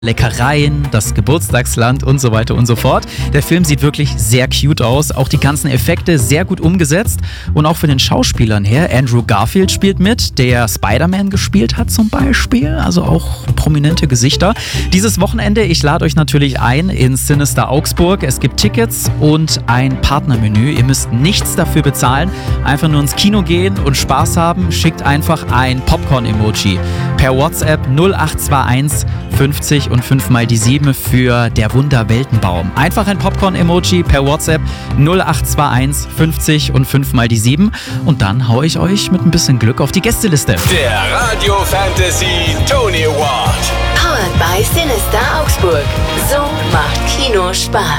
Leckereien, das Geburtstagsland und so weiter und so fort. Der Film sieht wirklich sehr cute aus, auch die ganzen Effekte sehr gut umgesetzt und auch von den Schauspielern her. Andrew Garfield spielt mit, der Spider-Man gespielt hat zum Beispiel, also auch prominente Gesichter. Dieses Wochenende, ich lade euch natürlich ein ins Sinister Augsburg. Es gibt Tickets und ein Partnermenü. Ihr müsst nichts dafür bezahlen, einfach nur ins Kino gehen und Spaß haben. Schickt einfach ein Popcorn-Emoji per WhatsApp 0821 50 und 5 mal die 7 für der Wunder-Weltenbaum. Einfach ein Popcorn-Emoji per WhatsApp 0821 50 und 5 mal die 7 und dann hau ich euch mit ein bisschen Glück auf die Gästeliste. Der Radio Fantasy Tony Award. Powered by Sinister Augsburg. So macht Kino Spaß.